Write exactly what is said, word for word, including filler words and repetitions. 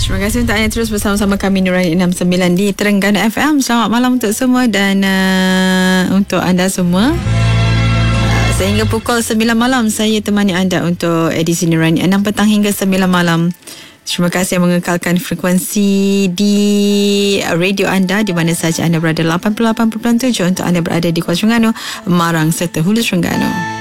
Terima kasih untuk anda terus bersama-sama kami Nurani enam sembilan di Terengganu F M. Selamat malam untuk semua dan uh, untuk anda semua. Uh, sehingga pukul sembilan malam saya temani anda untuk edisi Nurani enam petang hingga sembilan malam. Terima kasih mengekalkan frekuensi di radio anda di mana sahaja anda berada. Lapan puluh lapan perpuluhan tujuh untuk anda berada di Kuala Terengganu, Marang serta Hulu Terengganu.